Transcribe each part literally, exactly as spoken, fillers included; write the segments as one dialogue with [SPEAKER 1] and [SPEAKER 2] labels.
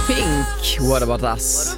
[SPEAKER 1] Pink, What About Us?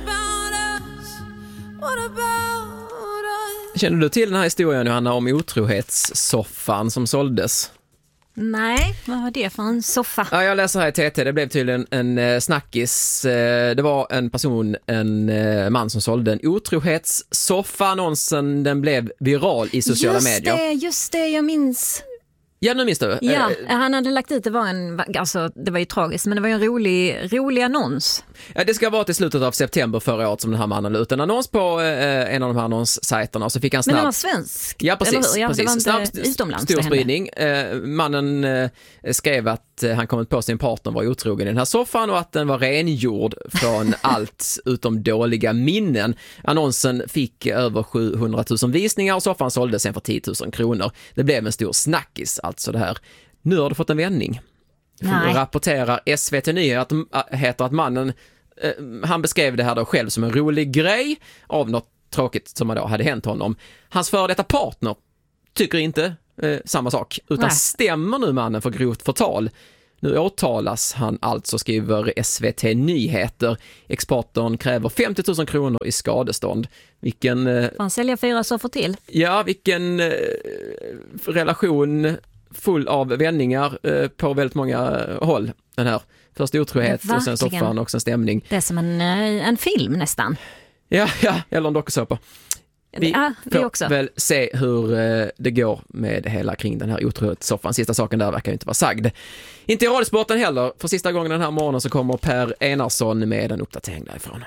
[SPEAKER 1] Känner du till den här historien, Johanna, om otrohetssoffan som såldes?
[SPEAKER 2] Nej, vad var det för en soffa?
[SPEAKER 1] Ja, jag läser här i T T, det blev tydligen en eh, snackis. Eh, det var en person, en eh, man som sålde en otrohetssoffa. Annonsen, den blev viral i sociala
[SPEAKER 2] just
[SPEAKER 1] medier.
[SPEAKER 2] Det, just det, jag minns.
[SPEAKER 1] Ja, nu minns du.
[SPEAKER 2] Ja,
[SPEAKER 1] eh,
[SPEAKER 2] han hade lagt dit, det var en, alltså det var ju tragiskt, men det var ju en rolig, rolig annons.
[SPEAKER 1] Ja, det ska vara till slutet av september förra året som den här mannen la ut en annons på eh, en av de här annonssajterna, och så fick han snabb...
[SPEAKER 2] Men den var svensk?
[SPEAKER 1] Ja, precis.
[SPEAKER 2] Ja,
[SPEAKER 1] precis.
[SPEAKER 2] det var inte
[SPEAKER 1] snabb,
[SPEAKER 2] utomlands.
[SPEAKER 1] Stor spridning. Eh, mannen eh, skrev att eh, han kommit på sin partner var otrogen i den här soffan och att den var rengjord från allt utom dåliga minnen. Annonsen fick över sjuhundratusen visningar och soffan såldes sen för tio tusen kronor. Det blev en stor snackis, alltså det här. Nu har det fått en vändning.
[SPEAKER 2] Nej.
[SPEAKER 1] Rapporterar S V T Nyheter heter att mannen, eh, han beskrev det här då själv som en rolig grej av något tråkigt som då hade hänt honom. Hans före detta partner tycker inte eh, samma sak, utan
[SPEAKER 2] Nej.
[SPEAKER 1] stämmer nu mannen för grovt förtal. Nu åtalas han alltså, skriver S V T Nyheter. Exporten kräver femtio tusen kronor i skadestånd. Vilken... Eh,
[SPEAKER 2] Får han sälja fyra soffor till?
[SPEAKER 1] ja, vilken eh, relation full av vändningar eh, på väldigt många håll. Den här först otrohet
[SPEAKER 2] Ja,
[SPEAKER 1] och sen soffan och sen stämning.
[SPEAKER 2] Det är som en, en film nästan.
[SPEAKER 1] Ja, ja, eller en dokusåpa. Vi
[SPEAKER 2] ja, vi
[SPEAKER 1] får
[SPEAKER 2] också.
[SPEAKER 1] väl se hur eh, det går med hela kring den här otrohetssoffan. Sista saken där verkar ju inte vara sagd. Inte i radiosporten heller. För sista gången den här morgonen så kommer Per Enarsson med en uppdatering därifrån.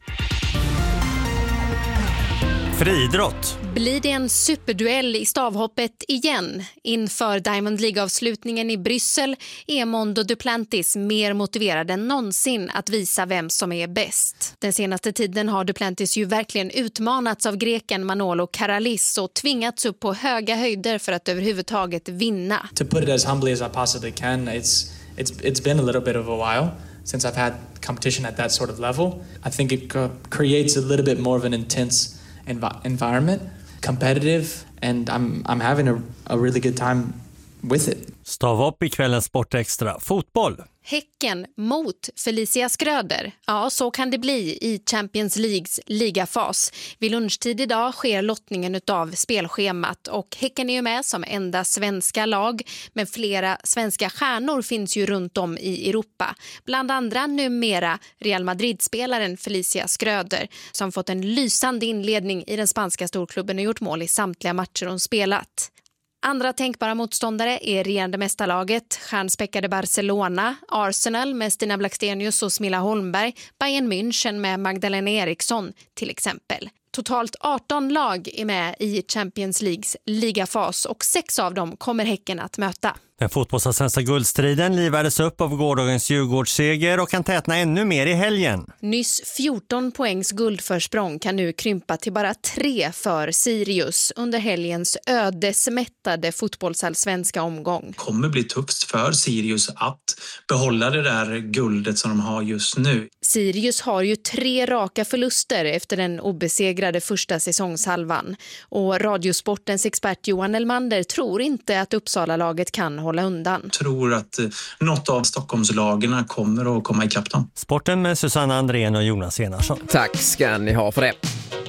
[SPEAKER 3] Friidrott.
[SPEAKER 4] Blir det en superduell i stavhoppet igen? Inför Diamond League-avslutningen i Bryssel är Mondo Duplantis mer motiverad än någonsin att visa vem som är bäst. Den senaste tiden har Duplantis ju verkligen utmanats av greken Manolo Karalis och tvingats upp på höga höjder för att överhuvudtaget vinna.
[SPEAKER 5] To put it as humbly as I possibly can, it's it's it's been a little bit of a while since I've had competition at that sort of level. I think it co- creates a little bit more of an intense env- environment, competitive, and I'm I'm having a, a really good time with it.
[SPEAKER 3] Stavhopp i kvällens Sportextra. Fotboll.
[SPEAKER 4] Häcken mot Felicia Skröder. Ja, så kan det bli i Champions Leagues ligafas. Vid lunchtid idag sker lottningen utav spelschemat och Häcken är ju med som enda svenska lag, men flera svenska stjärnor finns ju runt om i Europa. Bland andra numera Real Madrid-spelaren Felicia Skröder som fått en lysande inledning i den spanska storklubben och gjort mål i samtliga matcher hon spelat. Andra tänkbara motståndare är regerande mästarlaget, stjärnspäckade Barcelona, Arsenal med Stina Blackstenius och Smilla Holmberg, Bayern München med Magdalena Eriksson till exempel. Totalt arton lag är med i Champions Leagues ligafas och sex av dem kommer Häcken att möta.
[SPEAKER 3] Den fotbollsallsvenska guldstriden livades upp av gårdagens Djurgårdsseger och kan tätna ännu mer i helgen.
[SPEAKER 4] Nyss fjorton poängs guldförsprång kan nu krympa till bara tre för Sirius under helgens ödesmättade fotbollsallsvenska omgång.
[SPEAKER 6] Det kommer bli tufft för Sirius att behålla det där guldet som de har just nu.
[SPEAKER 4] Sirius har ju tre raka förluster efter den obesegrade första säsongshalvan. Och Radiosportens expert Johan Elmander tror inte att Uppsala-laget kan hålla undan.
[SPEAKER 6] Jag tror att eh, något av Stockholmslagarna kommer att komma i kapp dem.
[SPEAKER 3] Sporten med Susanna Andrén och Jonas Enarsson.
[SPEAKER 1] Tack ska ni ha för det.